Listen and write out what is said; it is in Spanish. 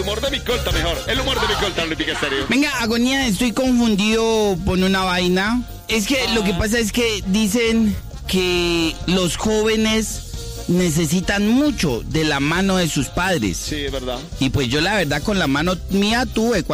Humor de mi colta mejor. El humor de mi colta, Olímpica Estéreo. Venga, Agonía, estoy confundido por una vaina. Es que lo que pasa es que dicen que los jóvenes necesitan mucho de la mano de sus padres. Sí, es verdad. Y pues yo la verdad con la mano mía tuve